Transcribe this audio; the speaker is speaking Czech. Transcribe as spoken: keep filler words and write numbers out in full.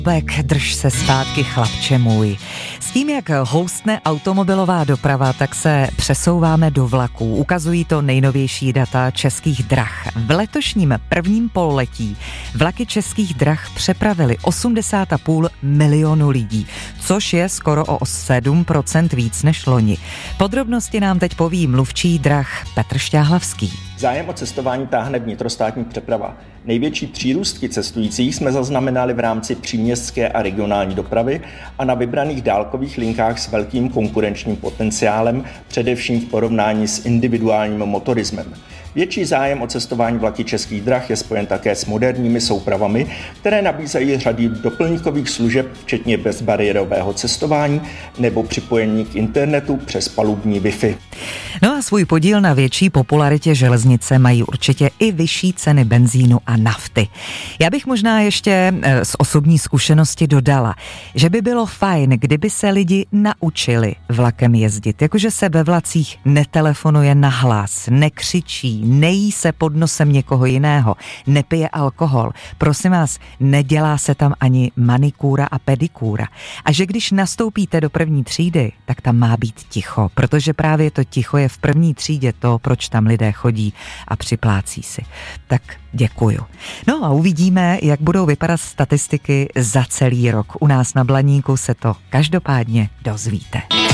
Bek, drž se zpátky, chlapče můj. S tím, jak houstne automobilová doprava, tak se přesouváme do vlaků. Ukazují to nejnovější data Českých drah. V letošním prvním pololetí vlaky Českých drah přepravili osmdesát celá pět milionu lidí, což je skoro o sedm procent víc než loni. Podrobnosti nám teď poví mluvčí drah Petr Šťáhlavský. Zájem o cestování táhne vnitrostátní přeprava. Největší přírůstky cestujících jsme zaznamenali v rámci příměstské a regionální dopravy a na vybraných dálkových linkách s velkým konkurenčním potenciálem, především v porovnání s individuálním motorismem. Větší zájem o cestování vlaky Českých drah je spojen také s moderními soupravami, které nabízejí řady doplňkových služeb, včetně bezbariérového cestování nebo připojení k internetu přes palubní Wi-Fi. No a svůj podíl na větší popularitě železnice mají určitě i vyšší ceny benzínu a nafty. Já bych možná ještě z osobní zkušenosti dodala, že by bylo fajn, kdyby se lidi naučili vlakem jezdit, jakože se ve vlacích netelefonuje nahlas, nekřičí, nejí se pod nosem někoho jiného, nepije alkohol. Prosím vás, nedělá se tam ani manikúra a pedikúra. A že když nastoupíte do první třídy, tak tam má být ticho, protože právě to ticho je v první třídě to, proč tam lidé chodí a připlácí si. Tak děkuju. No a uvidíme, jak budou vypadat statistiky za celý rok. U nás na Blaníku se to každopádně dozvíte.